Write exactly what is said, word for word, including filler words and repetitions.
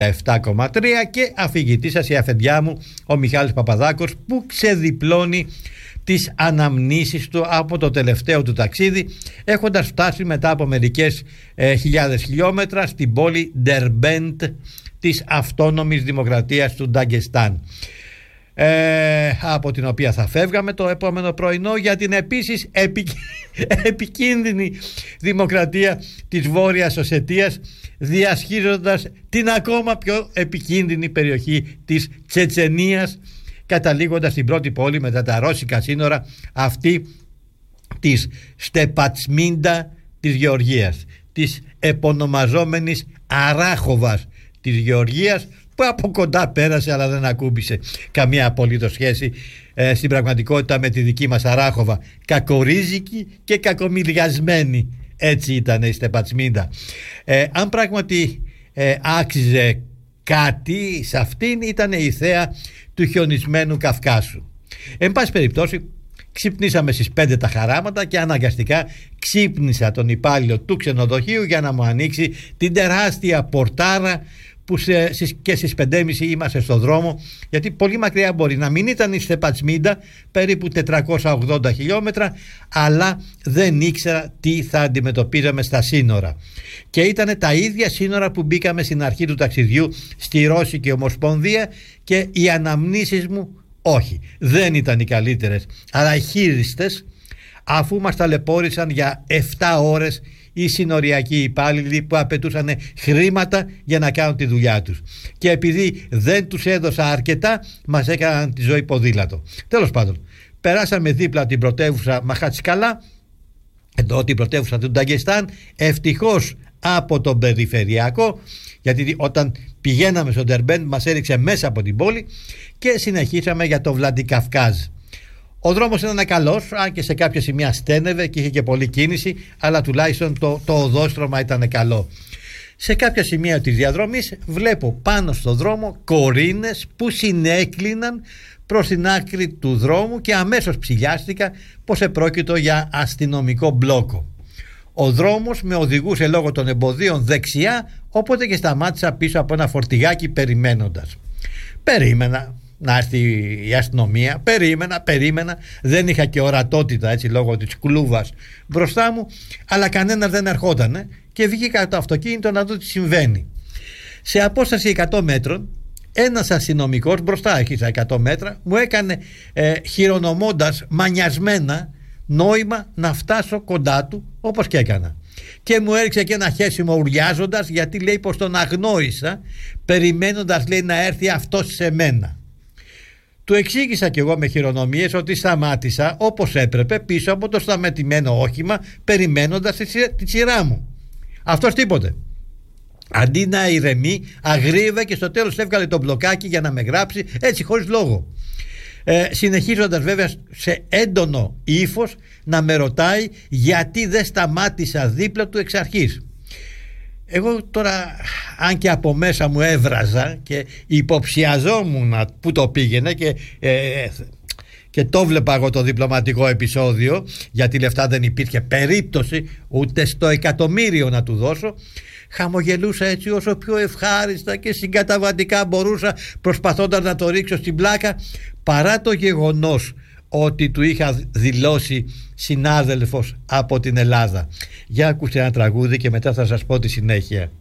επτά κόμμα τρία και αφηγητής σας η αφεντιά μου ο Μιχάλης Παπαδάκος, που ξεδιπλώνει τις αναμνήσεις του από το τελευταίο του ταξίδι, έχοντας φτάσει μετά από μερικές ε, χιλιάδες χιλιόμετρα στην πόλη Ντερμπέντ της αυτόνομης δημοκρατίας του Νταγκεστάν, ε, από την οποία θα φεύγαμε το επόμενο πρωινό για την επίσης επικ... επικίνδυνη δημοκρατία της Βόρειας Οσετίας, διασχίζοντας την ακόμα πιο επικίνδυνη περιοχή της Τσετσενίας, καταλήγοντας στην πρώτη πόλη μετά τα ρώσικα σύνορα, αυτή της Στεπατσμίντα της Γεωργίας, της επωνομαζόμενης Αράχοβας της Γεωργίας, που από κοντά πέρασε αλλά δεν ακούμπησε καμία απολύτως σχέση ε, στην πραγματικότητα με τη δική μας Αράχοβα, κακορίζικη και κακομοιριασμένη. Έτσι ήταν η Στεπατσμίντα. Ε, αν πράγματι ε, άξιζε κάτι σε αυτήν, ήταν η θέα του χιονισμένου Καυκάσου. Εν πάση περιπτώσει, ξυπνήσαμε στις πέντε τα χαράματα και αναγκαστικά ξύπνησα τον υπάλληλο του ξενοδοχείου για να μου ανοίξει την τεράστια πορτάρα που σε, και στις πέντε και μισή είμαστε στο δρόμο, γιατί πολύ μακριά μπορεί να μην ήταν η Στεπατσμίντα, περίπου τετρακόσια ογδόντα χιλιόμετρα, αλλά δεν ήξερα τι θα αντιμετωπίζαμε στα σύνορα. Και ήταν τα ίδια σύνορα που μπήκαμε στην αρχή του ταξιδιού στη Ρώσικη Ομοσπονδία, και οι αναμνήσεις μου όχι, δεν ήταν οι καλύτερες, αλλά χείριστες, αφού μας ταλαιπώρησαν για επτά ώρες οι συνοριακοί υπάλληλοι που απαιτούσαν χρήματα για να κάνουν τη δουλειά τους, και επειδή δεν τους έδωσα αρκετά, μας έκαναν τη ζωή ποδήλατο. Τέλος πάντων, περάσαμε δίπλα την πρωτεύουσα Μαχατσικαλά, εδώ την πρωτεύουσα του Νταγκεστάν, ευτυχώς από τον περιφερειακό, γιατί όταν πηγαίναμε στο Ντερμπέντ μας έριξε μέσα από την πόλη, και συνεχίσαμε για το Βλαντικαυκάζ. Ο δρόμος ήταν καλός, αν και σε κάποια σημεία στένευε και είχε και πολλή κίνηση, αλλά τουλάχιστον το, το οδόστρωμα ήταν καλό. Σε κάποια σημεία της διαδρομής βλέπω πάνω στο δρόμο κορίνες που συνέκλειναν προς την άκρη του δρόμου, και αμέσως ψηλιάστηκα πως επρόκειτο για αστυνομικό μπλόκο. Ο δρόμος με οδηγούσε λόγω των εμποδίων δεξιά, οπότε και σταμάτησα πίσω από ένα φορτηγάκι περιμένοντας. Περίμενα να έρθει η αστυνομία, περίμενα, περίμενα, δεν είχα και ορατότητα έτσι λόγω της κλούβας μπροστά μου, αλλά κανένα δεν ερχότανε, και βγήκα το αυτοκίνητο να δω τι συμβαίνει. Σε απόσταση εκατό μέτρων, ένας αστυνομικός μπροστά, εκεί στα εκατό μέτρα, μου έκανε ε, χειρονομώντας μανιασμένα νόημα να φτάσω κοντά του, όπως και έκανα, και μου έριξε και ένα χέσιμο ουριάζοντας, γιατί λέει πως τον αγνόησα, περιμένοντας, λέει, να έρθει αυτός σε μένα. Του εξήγησα κι εγώ με χειρονομίες ότι σταμάτησα όπως έπρεπε πίσω από το σταματημένο όχημα, περιμένοντας τη σειρά μου. Αυτός τίποτε. Αντί να ηρεμεί, αγρίευε και στο τέλος έβγαλε το μπλοκάκι για να με γράψει, έτσι χωρίς λόγο. Ε, συνεχίζοντας βέβαια σε έντονο ύφος να με ρωτάει γιατί δεν σταμάτησα δίπλα του εξ αρχής. Εγώ τώρα, αν και από μέσα μου έβραζα και υποψιαζόμουν που το πήγαινε, και, ε, και το βλέπα εγώ το διπλωματικό επεισόδιο, γιατί λεφτά δεν υπήρχε περίπτωση ούτε στο εκατομμύριο να του δώσω, χαμογελούσα έτσι όσο πιο ευχάριστα και συγκαταβατικά μπορούσα, προσπαθώντας να το ρίξω στην πλάκα, παρά το γεγονός ότι του είχα δηλώσει συνάδελφος από την Ελλάδα. Για ακούστε ένα τραγούδι και μετά θα σας πω τη συνέχεια.